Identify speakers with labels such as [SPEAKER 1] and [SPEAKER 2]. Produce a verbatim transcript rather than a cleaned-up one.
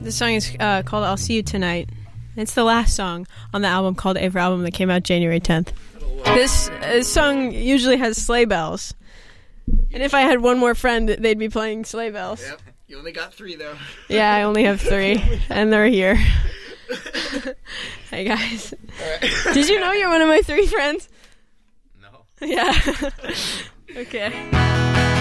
[SPEAKER 1] This song is uh, called I'll See You Tonight. It's the last song on the album called Aver Album that came out January tenth. This, this song usually has sleigh bells. And if I had one more friend, they'd be playing sleigh bells.
[SPEAKER 2] Yep. You only got three, though.
[SPEAKER 1] Yeah, I only have three. And they're here. Hey, guys.
[SPEAKER 2] Right.
[SPEAKER 1] Did you know you're one of my three friends?
[SPEAKER 2] No.
[SPEAKER 1] Yeah. Okay.